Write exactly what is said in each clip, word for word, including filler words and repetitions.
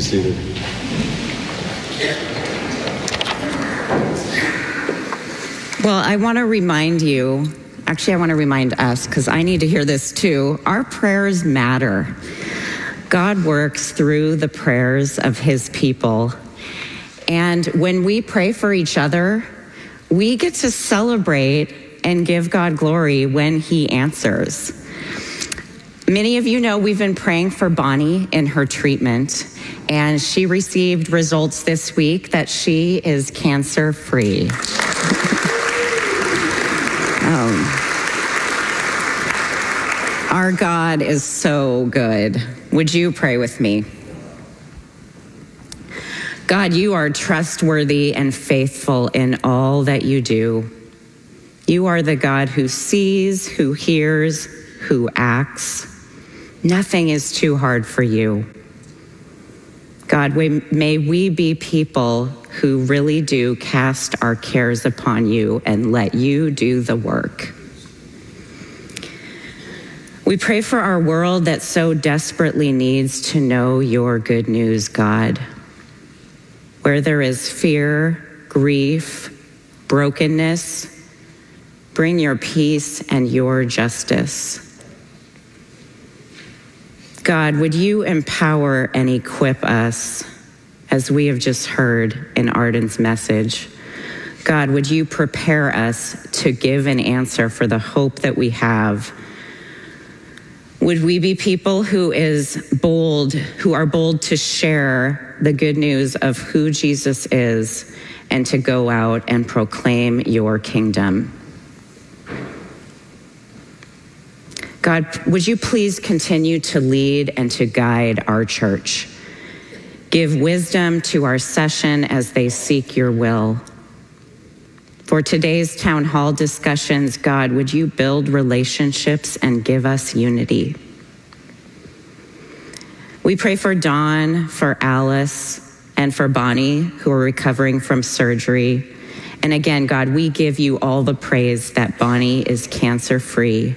seated. Well, I want to remind you, actually I want to remind us, because I need to hear this too, our prayers matter. God works through the prayers of his people. And when we pray for each other, we get to celebrate and give God glory when he answers. Many of you know we've been praying for Bonnie in her treatment, and she received results this week that she is cancer-free. um, our God is so good. Would you pray with me? God, you are trustworthy and faithful in all that you do. You are the God who sees, who hears, who acts. Nothing is too hard for you. God, we, may we be people who really do cast our cares upon you and let you do the work. We pray for our world that so desperately needs to know your good news, God. Where there is fear, grief, brokenness, bring your peace and your justice. God, would you empower and equip us, as we have just heard in Arden's message? God, would you prepare us to give an answer for the hope that we have? Would we be people who is bold, who are bold to share the good news of who Jesus is and to go out and proclaim your kingdom? God, would you please continue to lead and to guide our church? Give wisdom to our session as they seek your will. For today's town hall discussions, God, would you build relationships and give us unity? We pray for Dawn, for Alice, and for Bonnie, who are recovering from surgery. And again, God, we give you all the praise that Bonnie is cancer-free.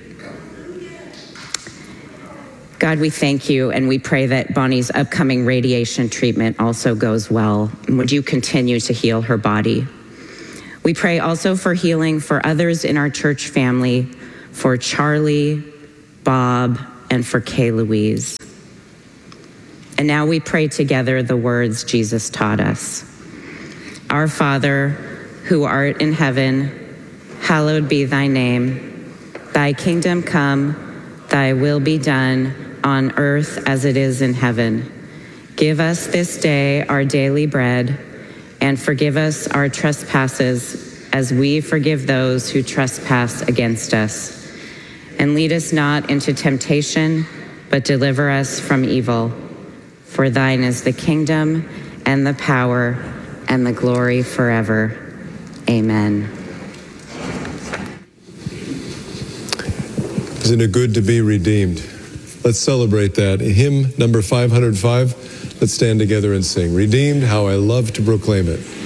God, we thank you, and we pray that Bonnie's upcoming radiation treatment also goes well. And would you continue to heal her body? We pray also for healing for others in our church family, for Charlie, Bob, and for Kay Louise. And now we pray together the words Jesus taught us. Our Father, who art in heaven, hallowed be thy name. Thy kingdom come, thy will be done, on earth as it is in heaven. Give us this day our daily bread, and forgive us our trespasses as we forgive those who trespass against us. And lead us not into temptation, but deliver us from evil. For thine is the kingdom and the power and the glory forever. Amen. Isn't it good to be redeemed? Let's celebrate that. Hymn number five hundred five. Let's stand together and sing. Redeemed, how I love to proclaim it.